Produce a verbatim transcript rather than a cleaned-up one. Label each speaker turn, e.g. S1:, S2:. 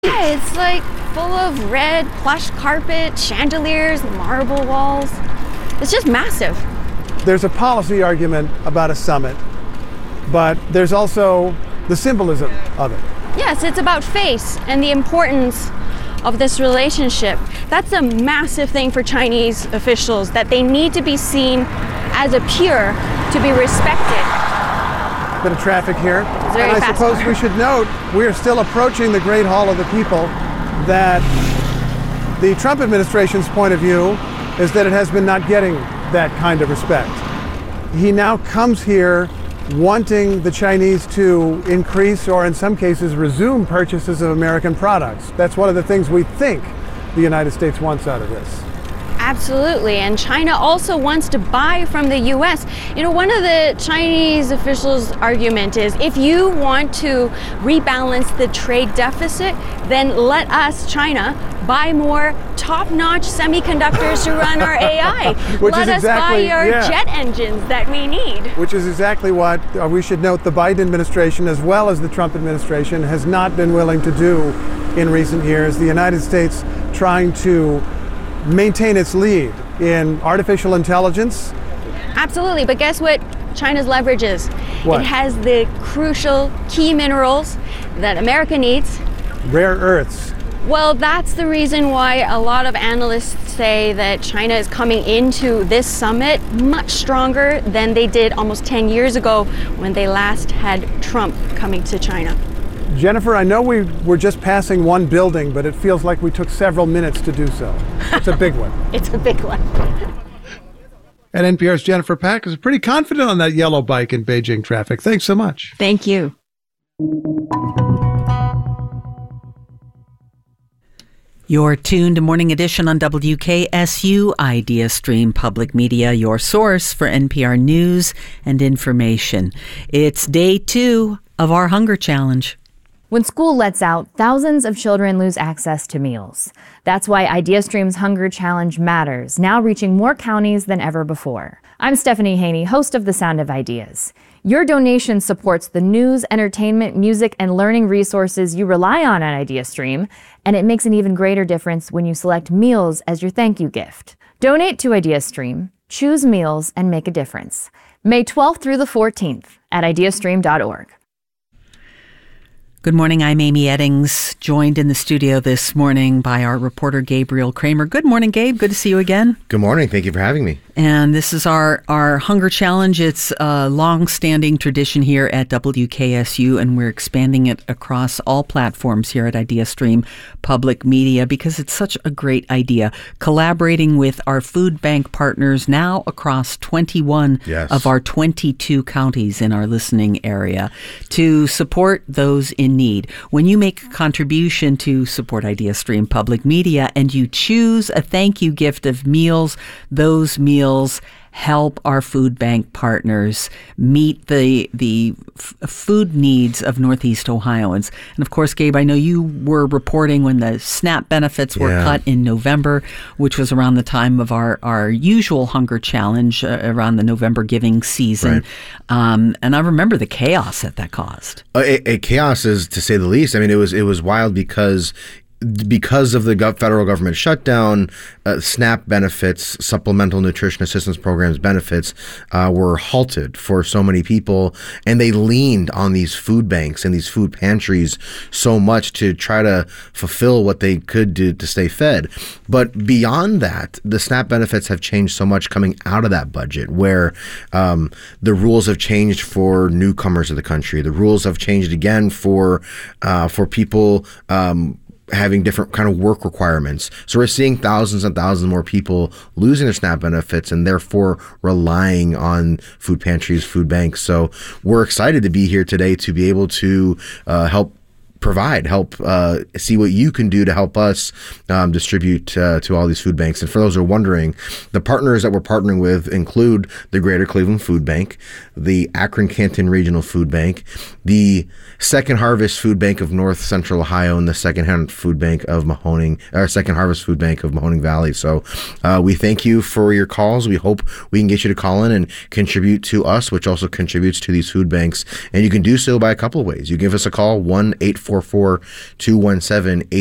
S1: Yeah, it's like full of red plush carpet, chandeliers, marble walls. It's just massive.
S2: There's a policy argument about a summit, but there's also the symbolism of it.
S1: Yes, it's about face and the importance of this relationship. That's a massive thing for Chinese officials, that they need to be seen as a peer to be respected.
S2: Bit of traffic here.
S1: It's very
S2: and I
S1: fast
S2: suppose
S1: car.
S2: we should note we are still approaching the Great Hall of the People, that the Trump administration's point of view is that it has been not getting that kind of respect. He now comes here wanting the Chinese to increase, or in some cases resume, purchases of American products. That's one of the things we think the United States wants out of this.
S1: Absolutely, and China also wants to buy from the U S. You know, one of the Chinese officials' argument is, if you want to rebalance the trade deficit, then let us, China, buy more top-notch semiconductors to run our A I.
S2: Which
S1: let
S2: is
S1: us
S2: exactly,
S1: buy our
S2: yeah.
S1: jet engines that we need.
S2: Which is exactly what uh, we should note the Biden administration, as well as the Trump administration, has not been willing to do in recent years. The United States trying to maintain its lead in artificial intelligence.
S1: Absolutely, but guess what China's leverage is?
S2: What?
S1: It has the crucial key minerals that America needs.
S2: Rare earths.
S1: Well, that's the reason why a lot of analysts say that China is coming into this summit much stronger than they did almost ten years ago when they last had Trump coming to China.
S2: Jennifer, I know we were just passing one building, but it feels like we took several minutes to do so. It's a big one.
S1: It's a big one.
S2: And N P R's Jennifer Pack is pretty confident on that yellow bike in Beijing traffic. Thanks so much.
S1: Thank you.
S3: You're tuned to Morning Edition on W K S U, Idea Stream Public Media, your source for N P R news and information. It's day two of our hunger challenge.
S4: When school lets out, thousands of children lose access to meals. That's why IdeaStream's Hunger Challenge matters, now reaching more counties than ever before. I'm Stephanie Haney, host of The Sound of Ideas. Your donation supports the news, entertainment, music, and learning resources you rely on at IdeaStream, and it makes an even greater difference when you select meals as your thank you gift. Donate to IdeaStream, choose meals, and make a difference. May twelfth through the fourteenth at ideastream dot org.
S3: Good morning, I'm Amy Eddings, joined in the studio this morning by our reporter Gabriel Kramer. Good morning, Gabe. Good to see you again.
S5: Good morning. Thank you for having me.
S3: And this is our, our Hunger Challenge. It's a long-standing tradition here at W K S U, and we're expanding it across all platforms here at IdeaStream Public Media because it's such a great idea. Collaborating with our food bank partners now across twenty-one
S5: Yes.
S3: of our twenty-two counties in our listening area to support those in need. When you make a contribution to support IdeaStream Public Media and you choose a thank you gift of meals, those meals help our food bank partners meet the the f- food needs of Northeast Ohioans. And of course, Gabe, I know you were reporting when the SNAP benefits were
S5: Yeah.
S3: cut in November, which was around the time of our, our usual hunger challenge, uh, around the November giving season.
S5: Right.
S3: Um, and I remember the chaos that that caused.
S5: Uh, a, a chaos is to say the least. I mean, it was it was wild because because of the gov- federal government shutdown, uh, SNAP benefits, supplemental nutrition assistance programs benefits, uh, were halted for so many people, and they leaned on these food banks and these food pantries so much to try to fulfill what they could do to stay fed. But beyond that, the SNAP benefits have changed so much coming out of that budget, where um, the rules have changed for newcomers to the country. The rules have changed again for uh, for people um, having different kind of work requirements. So we're seeing thousands and thousands more people losing their SNAP benefits and therefore relying on food pantries, food banks. So we're excited to be here today to be able to uh, help provide, help uh, see what you can do to help us um, distribute uh, to all these food banks. And for those who are wondering, the partners that we're partnering with include the Greater Cleveland Food Bank, the Akron-Canton Regional Food Bank, the Second Harvest Food Bank of North Central Ohio, and the Second Hand Food Bank of Mahoning, or Second Harvest Food Bank of Mahoning Valley. So uh, we thank you for your calls. We hope we can get you to call in and contribute to us, which also contributes to these food banks. And you can do so by a couple of ways. You give us a call, one eight four four four, two one seven, eight